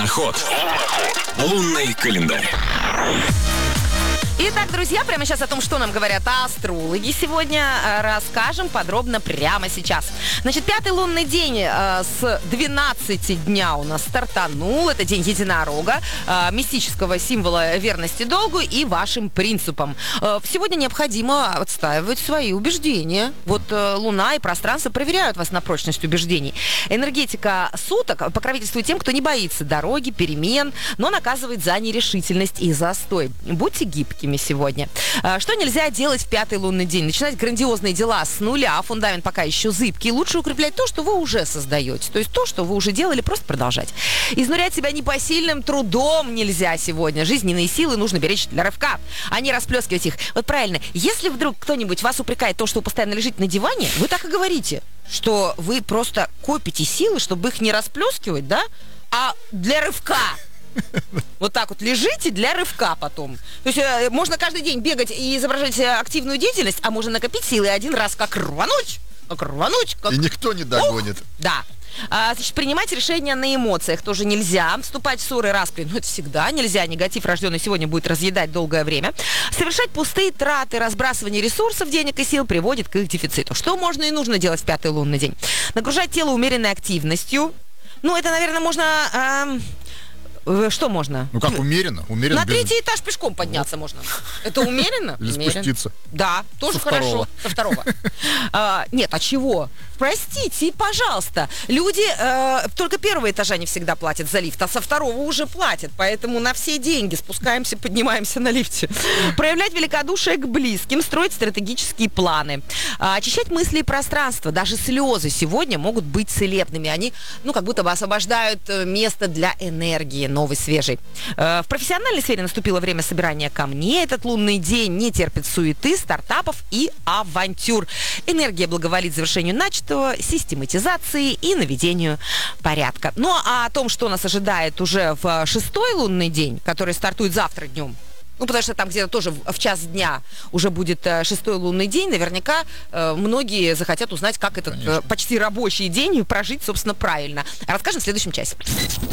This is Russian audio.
Луноход. Лунный календарь. Итак, друзья, прямо сейчас о том, что нам говорят астрологи сегодня, расскажем подробно прямо сейчас. Значит, пятый лунный день с 12 дня у нас стартанул. Это день единорога, мистического символа верности долгу и вашим принципам. Сегодня необходимо отстаивать свои убеждения. Вот Луна и пространство проверяют вас на прочность убеждений. Энергетика суток покровительствует тем, кто не боится дороги, перемен, но наказывает за нерешительность и застой. Будьте гибкими сегодня. Что нельзя делать в пятый лунный день? Начинать грандиозные дела с нуля, фундамент пока еще зыбкий. Лучше укреплять то, что вы уже создаете. То есть то, что вы уже делали, просто продолжать. Изнурять себя непосильным трудом нельзя сегодня. Жизненные силы нужно беречь для рывка, а не расплескивать их. Вот правильно, если вдруг кто-нибудь вас упрекает то, что вы постоянно лежите на диване, вы так и говорите, что вы просто копите силы, чтобы их не расплескивать, да, а для рывка. Вот так вот лежите для рывка потом. То есть можно каждый день бегать и изображать активную деятельность, а можно накопить силы и один раз как рвануть. И никто не догонит. Да. Значит, принимать решения на эмоциях тоже нельзя. Вступать в ссоры, распри, это всегда нельзя. Негатив, рожденный сегодня, будет разъедать долгое время. Совершать пустые траты, разбрасывание ресурсов, денег и сил приводит к их дефициту. Что можно и нужно делать в пятый лунный день? Нагружать тело умеренной активностью. Ну, это, наверное, можно... Что можно? Ну как умеренно? На третий этаж пешком подняться можно. Это умеренно? Или спуститься? Да, тоже хорошо. Со второго. Нет, а чего? Простите, пожалуйста. Люди только первого этажа не всегда платят за лифт, а со второго уже платят. Поэтому на все деньги спускаемся, поднимаемся на лифте. Проявлять великодушие к близким, строить стратегические планы. Очищать мысли и пространство. Даже слезы сегодня могут быть целебными. Они, как будто бы освобождают место для энергии новой, свежей. В профессиональной сфере наступило время собирания камней. Этот лунный день не терпит суеты, стартапов и авантюр. Энергия благоволит завершению начатого, систематизации и наведению порядка. Ну, а о том, что нас ожидает уже в шестой лунный день, который стартует завтра днем, потому что там где-то тоже в час дня уже будет шестой лунный день. Наверняка многие захотят узнать, как этот почти рабочий день прожить, собственно, правильно. Расскажем в следующем часе.